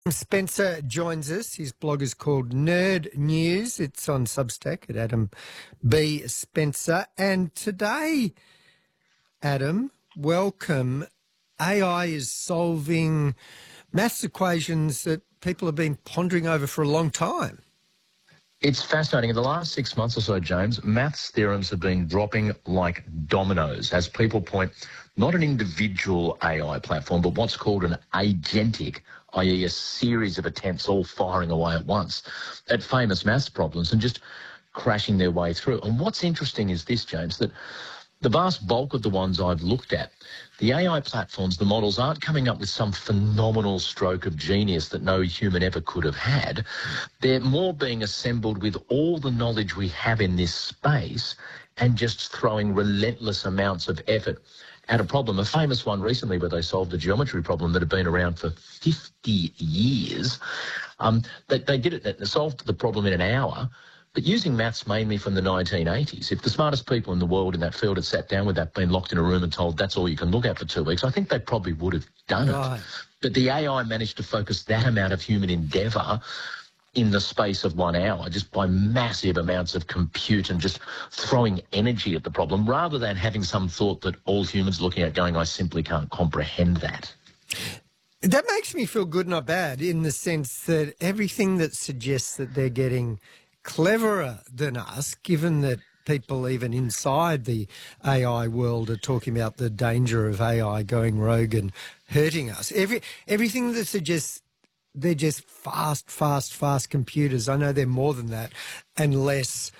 Spencer joins us. His blog is called Nerd News. It's on Substack at Adam B. Spencer. And today, Adam, welcome. AI is solving maths equations that people have been pondering over for a long time. It's fascinating. In the last 6 months or so, James, maths theorems have been dropping like dominoes as people point not an individual AI platform, but what's called an agentic, i.e. a series of attempts all firing away at once at famous maths problems and just crashing their way through. And what's interesting is this, James, that the vast bulk of the ones I've looked at, the AI platforms, the models, aren't coming up with some phenomenal stroke of genius that no human ever could have had. They're more being assembled with all the knowledge we have in this space and just throwing relentless amounts of effort at a problem. A famous one recently where they solved a geometry problem that had been around for 50 years. They did it, they solved the problem in an hour, but using maths mainly from the 1980s. If the smartest people in the world in that field had sat down with that, been locked in a room and told that's all you can look at for 2 weeks, I think they probably would have done it. But the AI managed to focus that amount of human endeavour in the space of 1 hour, just by massive amounts of compute and just throwing energy at the problem, rather than having some thought that all humans looking at going, I simply can't comprehend that. That makes me feel good, not bad, in the sense that everything that suggests that they're getting cleverer than us, given that people even inside the AI world are talking about the danger of AI going rogue and hurting us. Everything that suggests they're just fast computers. I know they're more than that, and less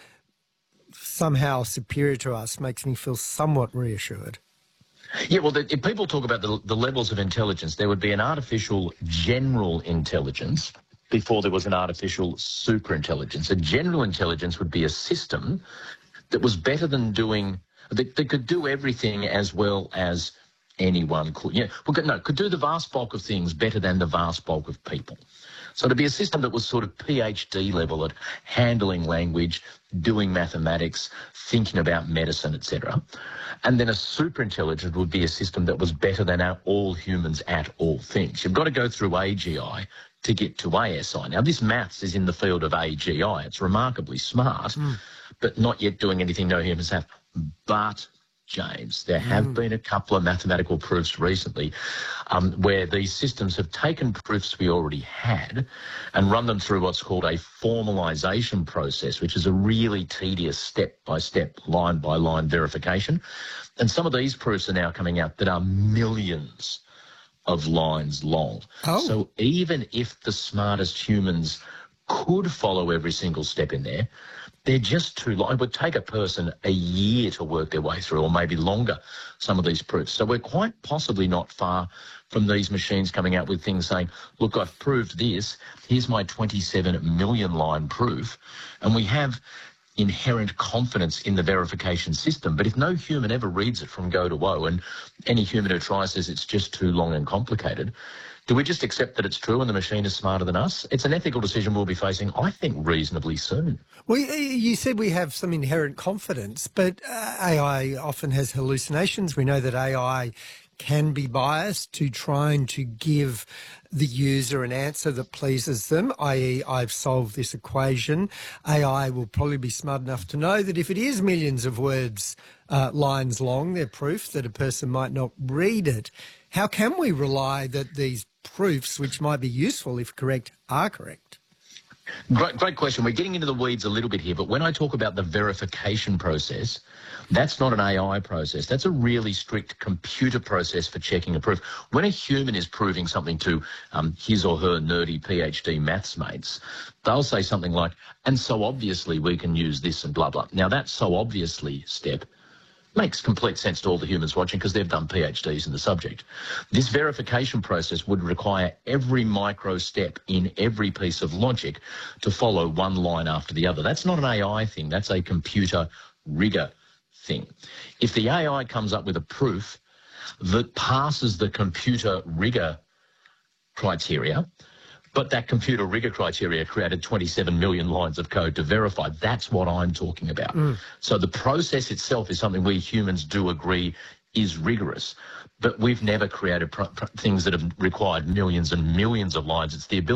somehow superior to us, makes me feel somewhat reassured. Yeah, well, if people talk about the levels of intelligence, there would be an artificial general intelligence before there was an artificial superintelligence. A general intelligence would be a system that was better than that could do everything as well as anyone could. Yeah, could do the vast bulk of things better than the vast bulk of people. So to be a system that was sort of PhD level at handling language, doing mathematics, thinking about medicine, etc. And then a superintelligence would be a system that was better than all humans at all things. You've got to go through AGI to get to ASI. Now, this maths is in the field of AGI. It's remarkably smart, but not yet doing anything no humans have. But James, there have been a couple of mathematical proofs recently where these systems have taken proofs we already had and run them through what's called a formalisation process, which is a really tedious step-by-step, line-by-line verification. And some of these proofs are now coming out that are millions of lines long. So even if the smartest humans could follow every single step in there, they're just too long. It would take a person a year to work their way through, or maybe longer, some of these proofs. So we're quite possibly not far from these machines coming out with things saying, look, I've proved this. Here's my 27 million line proof. And we have inherent confidence in the verification system. But if no human ever reads it from go to woe, and any human who tries says it's just too long and complicated, do we just accept that it's true and the machine is smarter than us? It's an ethical decision we'll be facing, I think, reasonably soon. Well, you said we have some inherent confidence, but AI often has hallucinations. We know that AI can be biased to trying to give the user an answer that pleases them, i.e. I've solved this equation. AI will probably be smart enough to know that if it is millions of words, lines long, they're proof that a person might not read it. How can we rely that these proofs, which might be useful if correct, are correct? Great question. We're getting into the weeds a little bit here, but when I talk about the verification process, that's not an AI process. That's a really strict computer process for checking a proof. When a human is proving something to his or her nerdy PhD maths mates, they'll say something like, and so obviously we can use this and blah, blah. Now, that so obviously step makes complete sense to all the humans watching because they've done PhDs in the subject. This verification process would require every micro step in every piece of logic to follow one line after the other. That's not an AI thing. That's a computer rigor thing. If the AI comes up with a proof that passes the computer rigor criteria, but that computer rigor criteria created 27 million lines of code to verify. That's what I'm talking about. So the process itself is something we humans do agree is rigorous, but we've never created things that have required millions and millions of lines. It's the ability